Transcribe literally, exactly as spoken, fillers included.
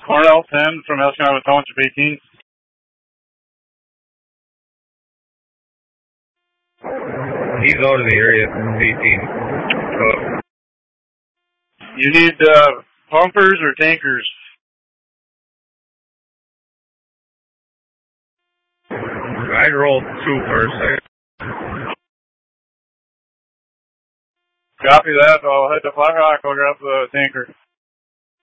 Cornell ten from Escanaba Township eighteen. He's out of the area from eighteen. Uh, You need uh, pumpers or tankers? I'd roll two first. Copy that. I'll head to Flat Rock. I'll grab the tanker.